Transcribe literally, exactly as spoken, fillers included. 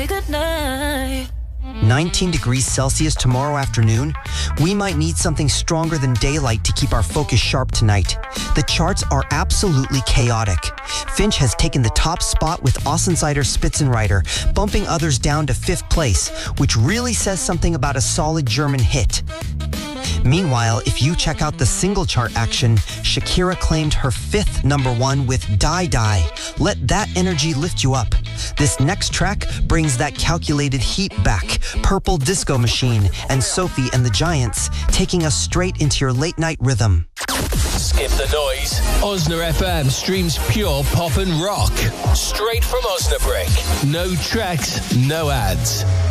Good night. nineteen degrees Celsius tomorrow afternoon? We might need something stronger than daylight to keep our focus sharp tonight. The charts are absolutely chaotic. Finch has taken the top spot with Außenseiter Spitzenreiter, bumping others down to fifth place, which really says something about a solid German hit. Meanwhile, if you check out the single chart action, Shakira claimed her fifth number one with Die Die. Let that energy lift you up. This next track brings that calculated heat back. Purple Disco Machine and Sophie and the Giants, taking us straight into your late night rhythm. Skip the noise. Osna F M streams pure pop and rock. Straight from Osnabrück. No tracks, no ads.